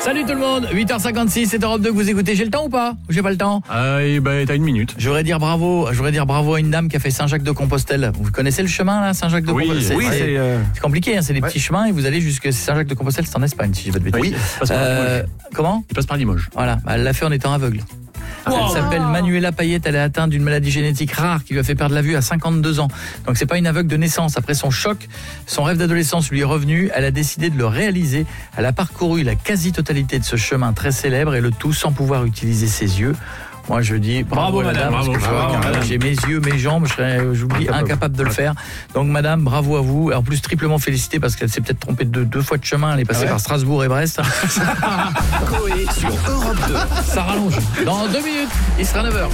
Salut tout le monde, 8h56, c'est Europe 2 que vous écoutez. J'ai le temps ou pas ? Ou j'ai pas le temps ? T'as une minute. Je voudrais dire bravo à une dame qui a fait Saint-Jacques-de-Compostelle. Vous connaissez le chemin là, Saint-Jacques-de-Compostelle ? Oui, c'est compliqué, hein, c'est des petits chemins et vous allez jusqu'à Saint-Jacques-de-Compostelle, c'est en Espagne si je ne dis pas de bêtises. Oui, comment ? Il passe par Limoges. Voilà, elle l'a fait en étant aveugle. Elle s'appelle Manuela Payette, elle est atteinte d'une maladie génétique rare qui lui a fait perdre la vue à 52 ans. Donc c'est pas une aveugle de naissance. Après son choc, son rêve d'adolescence lui est revenu, elle a décidé de le réaliser. Elle a parcouru la quasi-totalité de ce chemin très célèbre et le tout sans pouvoir utiliser ses yeux. Moi je dis bravo madame, bravo, parce que madame. j'ai mes yeux, mes jambes, j'oublie incapable de le faire. Donc madame, bravo à vous. En plus triplement félicité parce qu'elle s'est peut-être trompée de deux fois de chemin, elle est passée par Strasbourg et Brest. Coé sur Europe 2. Ça rallonge. Dans 2 minutes, il sera 9h.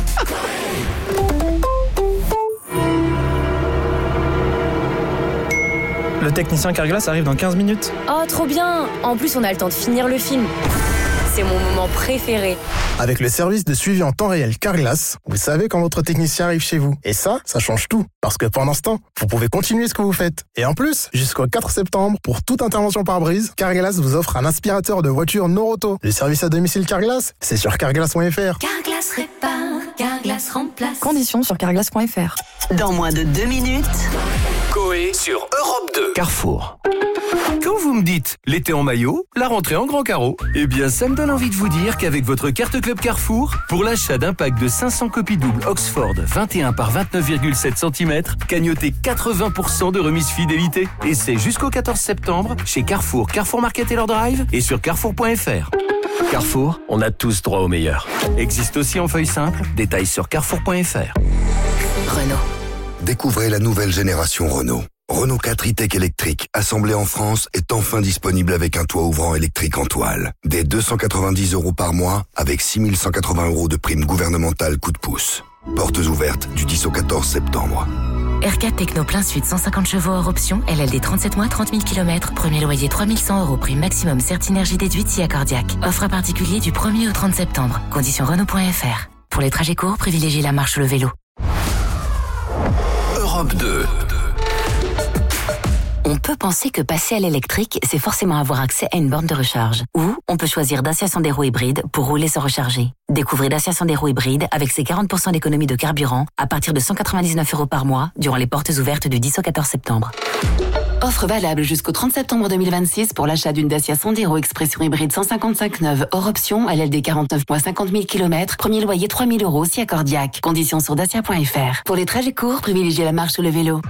Le technicien Carglass arrive dans 15 minutes. Oh, trop bien! En plus, on a le temps de finir le film. C'est mon moment préféré. Avec le service de suivi en temps réel Carglass, vous savez quand votre technicien arrive chez vous. Et ça change tout. Parce que pendant ce temps, vous pouvez continuer ce que vous faiite. Et en plus, jusqu'au 4 septembre, pour toute intervention par brise, Carglass vous offre un aspirateur de voiture Noroto. Le service à domicile Carglass, c'est sur carglass.fr. Carglass répare, Carglass remplace. Conditions sur carglass.fr. Dans moins de 2 minutes, Coé sur Europe 2. Carrefour. Quand vous me dites l'été en maillot, la rentrée en grand carreau, eh bien ça me donne envie de vous dire qu'avec votre carte Club Carrefour, pour l'achat d'un pack de 500 copies doubles Oxford 21 par 29,7 cm, cagnotez 80% de remise fidélité. Et c'est jusqu'au 14 septembre chez Carrefour, Carrefour Market et leur drive et sur carrefour.fr. Carrefour, on a tous droit au meilleur. Existe aussi en feuille simple, détails sur carrefour.fr. Renault. Découvrez la nouvelle génération Renault. Renault 4 e-Tech électrique, assemblé en France, est enfin disponible avec un toit ouvrant électrique en toile. Dès 290 € par mois, avec 6 180 € de prime gouvernementale coup de pouce. Portes ouvertes du 10 au 14 septembre. R4 Techno plein sud, 150 chevaux hors option, LLD 37 mois, 30 000 km, premier loyer 3 100 €, prime maximum Certinergie déduite si accordiaque. Offre à particulier du 1er au 30 septembre. Conditions Renault.fr. Pour les trajets courts, privilégiez la marche ou le vélo. Europe 2. On peut penser que passer à l'électrique, c'est forcément avoir accès à une borne de recharge. Ou on peut choisir Dacia Sandero hybride pour rouler sans recharger. Découvrez Dacia Sandero hybride avec ses 40% d'économie de carburant à partir de 199 € par mois durant les portes ouvertes du 10 au 14 septembre. Offre valable jusqu'au 30 septembre 2026 pour l'achat d'une Dacia Sandero Expression hybride 155 neuve hors option, LLD 49 mois, 50 000 km, premier loyer 3 000 € si accordiaque. Conditions sur dacia.fr. Pour les trajets courts, privilégiez la marche ou le vélo.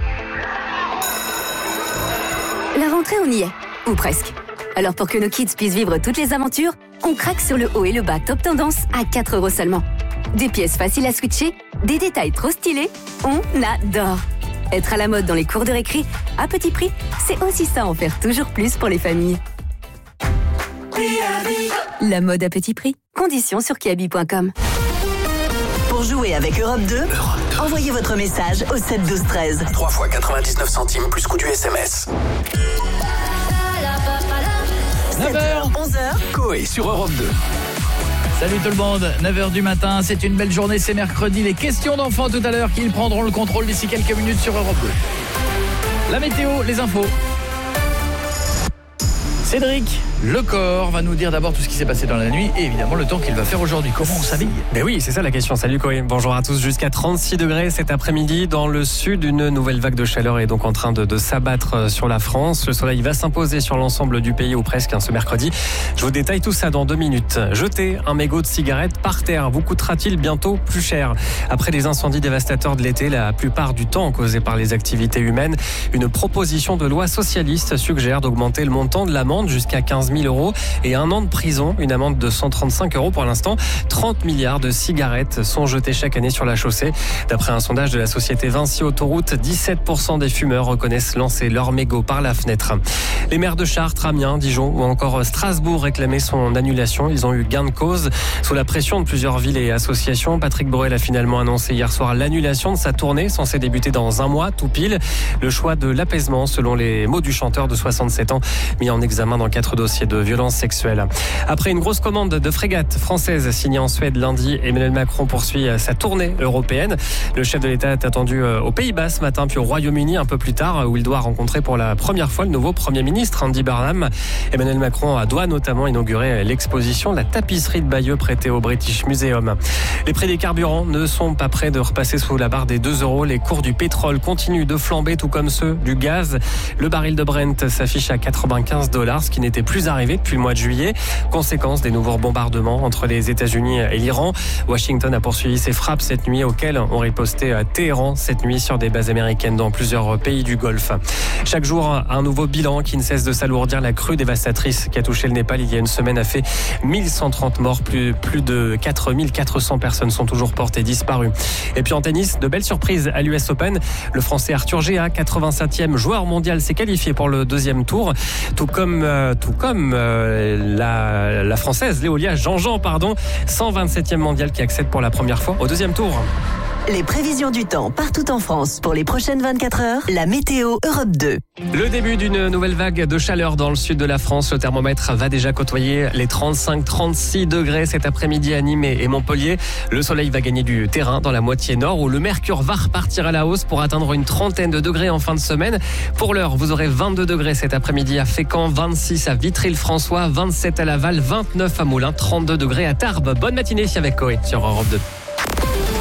La rentrée, on y est. Ou presque. Alors pour que nos kids puissent vivre toutes les aventures, on craque sur le haut et le bas top tendance à 4 € seulement. Des pièces faciles à switcher, des détails trop stylés, on adore. Être à la mode dans les cours de récré, à petit prix, c'est aussi ça en faire toujours plus pour les familles. La mode à petit prix. Conditions sur kiabi.com. Pour jouer avec Europe 2, envoyez votre message au 7 12 13. 3 fois 99 centimes plus coût du SMS. 9h, 11h. Coé sur Europe 2. Salut tout le monde, 9h du matin, c'est une belle journée, c'est mercredi. Les questions d'enfants tout à l'heure qui prendront le contrôle d'ici quelques minutes sur Europe 2. La météo, les infos. Cédric Lecor va nous dire d'abord tout ce qui s'est passé dans la nuit et évidemment le temps qu'il va faire aujourd'hui. Comment on s'habille ? Ben oui, c'est ça la question. Salut Coé. Bonjour à tous. Jusqu'à 36 degrés cet après-midi dans le sud. Une nouvelle vague de chaleur est donc en train de s'abattre sur la France. Le soleil va s'imposer sur l'ensemble du pays ou presque ce mercredi. Je vous détaille tout ça dans 2 minutes. Jeter un mégot de cigarette par terre vous coûtera-t-il bientôt plus cher ? Après les incendies dévastateurs de l'été, la plupart du temps causés par les activités humaines, une proposition de loi socialiste suggère d'augmenter le montant de l'amende jusqu'à 15 000 € et 1 an de prison, une amende de 135 € pour l'instant. 30 milliards de cigarettes sont jetées chaque année sur la chaussée. D'après un sondage de la société Vinci Autoroute, 17% des fumeurs reconnaissent lancer leur mégot par la fenêtre. Les maires de Chartres, Amiens, Dijon ou encore Strasbourg réclamaient son annulation. Ils ont eu gain de cause. Sous la pression de plusieurs villes et associations, Patrick Borel a finalement annoncé hier soir l'annulation de sa tournée censée débuter dans 1 mois, tout pile. Le choix de l'apaisement, selon les mots du chanteur de 67 ans, mis en examen examen dans 4 dossiers de violences sexuelles. Après une grosse commande de frégates françaises signée en Suède lundi, Emmanuel Macron poursuit sa tournée européenne. Le chef de l'État est attendu aux Pays-Bas ce matin, puis au Royaume-Uni un peu plus tard, où il doit rencontrer pour la première fois le nouveau Premier ministre, Andy Burnham. Emmanuel Macron doit notamment inaugurer l'exposition de la tapisserie de Bayeux prêtée au British Museum. Les prix des carburants ne sont pas prêts de repasser sous la barre des 2 €. Les cours du pétrole continuent de flamber, tout comme ceux du gaz. Le baril de Brent s'affiche à $95, ce qui n'était plus arrivé depuis le mois de juillet. Conséquence des nouveaux bombardements entre les États-Unis et l'Iran. Washington a poursuivi ses frappes cette nuit, auxquelles ont riposté Téhéran cette nuit sur des bases américaines dans plusieurs pays du Golfe. Chaque jour, un nouveau bilan qui ne cesse de s'alourdir. La crue dévastatrice qui a touché le Népal il y a une semaine a fait 1130 morts. Plus de 4400 personnes sont toujours portées disparues. Et puis en tennis, de belles surprises à l'US Open. Le Français Arthur Géat, 87e joueur mondial, s'est qualifié pour le 2e tour. Tout comme la Française Léolia Jean-Jean, 127e mondial qui accède pour la première fois au 2e tour. Les prévisions du temps partout en France pour les prochaines 24 heures. La météo Europe 2. Le début d'une nouvelle vague de chaleur dans le sud de la France. Le thermomètre va déjà côtoyer les 35-36 degrés cet après-midi à Nîmes et Montpellier. Le soleil va gagner du terrain dans la moitié nord où le mercure va repartir à la hausse pour atteindre une trentaine de degrés en fin de semaine. Pour l'heure, vous aurez 22 degrés cet après-midi à Fécamp, 26 à Vitry-le-François, 27 à Laval, 29 à Moulins, 32 degrés à Tarbes. Bonne matinée avec Coé sur Europe 2.